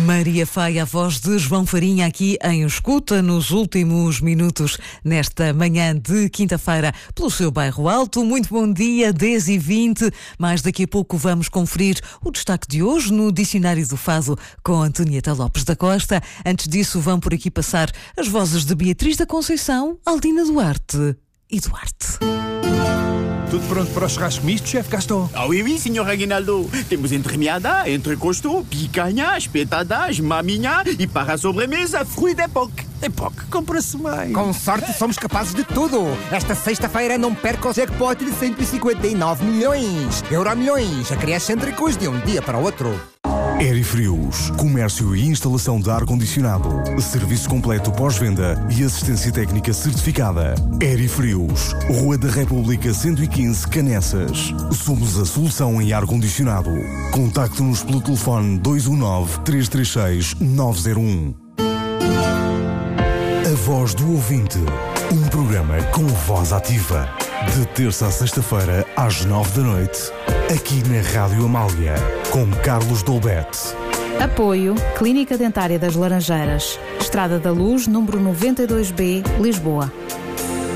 Maria Faia, a voz de João Farinha aqui em Escuta nos últimos minutos nesta manhã de quinta-feira pelo seu bairro Alto. Muito bom dia, 10h20. Mais daqui a pouco vamos conferir o destaque de hoje no Dicionário do Fado com Antonieta Lopes da Costa. Antes disso, vão por aqui passar as vozes de Beatriz da Conceição, Aldina Duarte e Duarte. Tudo pronto para o churrasco misto, chefe Gaston? Ah oui, senhor Aguinaldo. Temos entremeada, entrecosto, picanha, espetadas, maminha e para a sobremesa, fruit d'époque. Époque, compra-se mais. Com sorte somos capazes de tudo. Esta sexta-feira não perca o jackpot de 159 milhões. Euromilhões, acresce entrecôs de um dia para o outro. Aerifrios, comércio e instalação de ar-condicionado, serviço completo pós-venda e assistência técnica certificada. Aerifrios, Rua da República 115, Canessas. Somos a solução em ar-condicionado. Contacte-nos pelo telefone 219-336-901. A Voz do Ouvinte, um programa com voz ativa. De terça a sexta-feira, às 9 da noite, aqui na Rádio Amália, com Carlos Dolbete. Apoio Clínica Dentária das Laranjeiras, Estrada da Luz, número 92B, Lisboa.